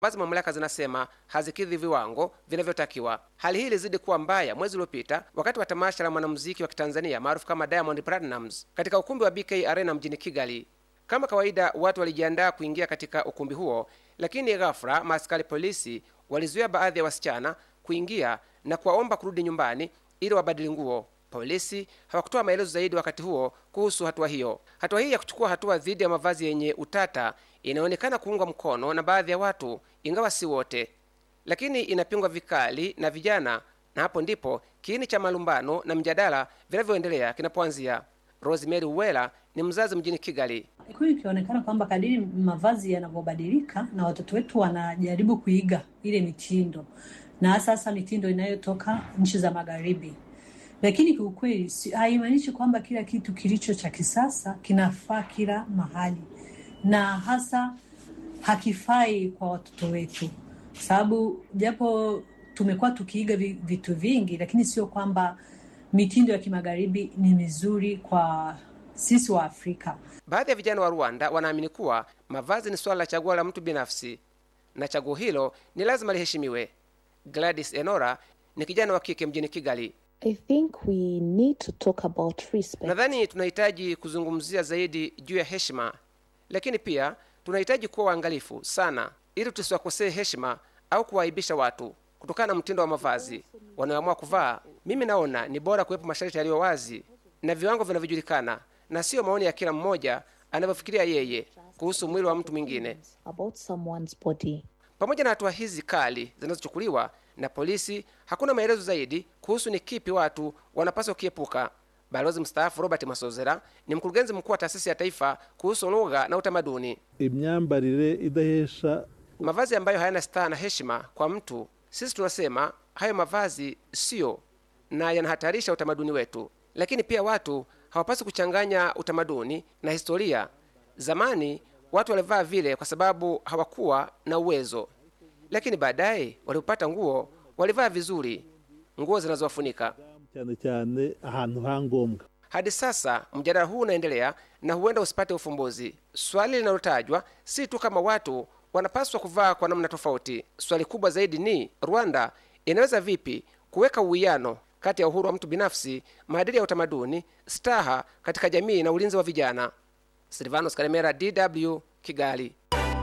Baadhi mamlaka zinasema hazikidhi viwango vinavyotakiwa. Hali hii ilizidi kuwa mbaya mwezi uliopita wakati wa tamasha la mwanamuziki wa Kitanzania maarufu kama Diamond Platnumz katika ukumbi wa BK Arena mjini Kigali. Kama kawaida, watu walijiandaa kuingia katika ukumbi huo, lakini ghafla maaskari polisi walizuia baadhi ya wasichana kuingia na kuwaomba kurudi nyumbani ili wabadili nguo. Polisi hawakutoa maelezo zaidi wakati huo kuhusu hatua hiyo. Hatua hii ya kuchukua hatua dhidi ya mavazi yenye utata inaonekana kuungwa mkono na baadhi ya watu, ingawa si wote, lakini inapingwa vikali na vijana, na hapo ndipo kiini cha malumbano na mjadala vinavyoendelea kinapoanzia. Rosemary Uwela ni mzazi mjini Kigali. Kweli ikionekana kwamba kadiri mavazi yanavyobadilika na watoto wetu wanajaribu kuiga ile mitindo, na sasa mitindo inayotoka nchi za magharibi. Lakini kwa kweli haimaanishi kwamba kila kitu kilicho cha kisasa kinafaa kila mahali, na hasa hakifai kwa watoto wetu. Sababu japo tumekuwa tukiiga vitu vingi, lakini sio kwamba mitindo ya kimagharibi ni mizuri kwa sisi wa Afrika. Baadhi ya vijana wa Rwanda wanaamini kuwa mavazi ni swala la chaguo la mtu binafsi, na chaguo hilo ni lazima liheshimiwe. Gladys Enora ni kijana wa kike mjini Kigali. I think we need to talk about respect. Nadhani tunahitaji kuzungumzia zaidi juu ya heshima, lakini pia tunahitaji kuwa waangalifu sana ili tusiwakosee heshima au kuwaibisha watu kutokana na mtindo wa mavazi wanaoamua kuvaa. Mimi naona ni bora kuwepo masharti yaliyo wazi na viwango vinavyojulikana, na sio maoni ya kila mmoja anavyofikiria yeye kuhusu mwili wa mtu mwingine. About someone's body. Pamoja na hatua hizi kali zinazochukuliwa na polisi, hakuna maelezo zaidi kuhusu ni kipi watu wanapaswa kiepuka. Balozi mstaafu Robert Masozera ni mkurugenzi mkuu wa taasisi ya taifa kuhusu lugha na utamaduni. Imyambarire idahesha, mavazi ambayo hayana staha na heshima kwa mtu, sisi tunasema hayo mavazi sio na yanahatarisha utamaduni wetu. Lakini pia watu hawapaswi kuchanganya utamaduni na historia. Zamani watu walivaa vile kwa sababu hawakuwa na uwezo, lakini baadaye walipopata nguo walivaa vizuri, nguo zinazowafunika cyane cyane ahantu hangombwa. Hadi sasa mjadala huu unaendelea na huenda usipate ufumbuzi. Swali linalotajwa si tu kama watu wanapaswa kuvaa kwa namna tofauti. Swali kubwa zaidi ni Rwanda inaweza vipi kuweka uwiano kati ya uhuru wa mtu binafsi, maadili ya utamaduni, staha katika jamii na ulinzi wa vijana. Silvanos Karemera, DW, Kigali.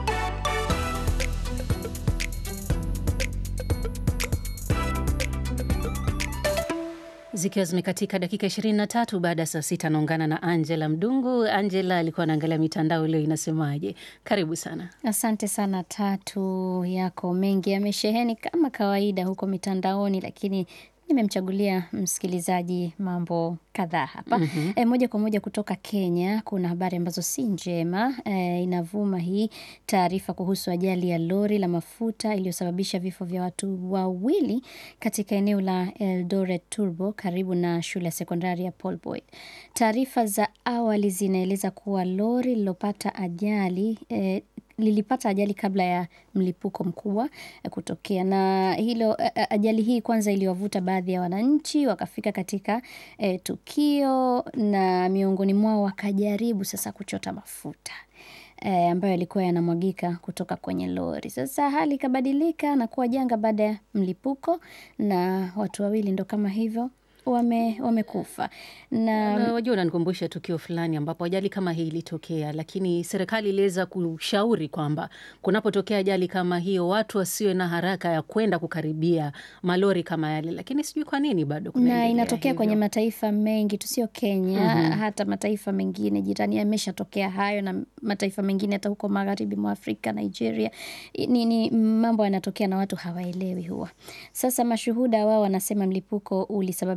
Zikiwa zimekatika dakika 23 baada ya saa 6, naungana na Angela Mdungu. Angela alikuwa anaangalia mitandao leo inasemaje. Karibu sana. Asante sana Tatu, yako mengi yamesheheni kama kawaida huko mitandaoni, lakini nimemchagulia msikilizaji mambo kadhaa hapa. Moja kwa moja kutoka Kenya, kuna habari ambazo si njema. Inavuma hii taarifa kuhusu ajali ya lori la mafuta iliyosababisha vifo vya watu wawili katika eneo la Eldoret Turbo karibu na shule ya sekondari ya Paul Boyd. Taarifa za awali zinaeleza kuwa lori lilipata ajali kabla ya mlipuko mkubwa kutokea, na ajali hii kwanza iliwavuta baadhi ya wananchi wakafika katika tukio, na miongoni mwao wakajaribu sasa kuchota mafuta ambayo yalikuwa yanamwagika kutoka kwenye lori. Sasa hali ikabadilika na kuwa janga baada ya mlipuko, na watu wawili ndo kama hivyo wamekufa. Na wajua, unanikumbusha tukio fulani ambapo ajali kama hii ilitokea, lakini serikali iliweza kushauri kwamba kunapotokea ajali kama hiyo watu wasiwe na haraka ya kwenda kukaribia malori kama yale, lakini sijui kwa nini bado na inatokea kwenye mataifa mengi tu, sio Kenya, hata mataifa mengine jirani yameshatokea hayo, na mataifa mengine hata huko magharibi mwa Afrika, Nigeria. Ni mambo yanatokea na watu hawaelewi huwa. Sasa mashuhuda wao wanasema mlipuko ulisababisha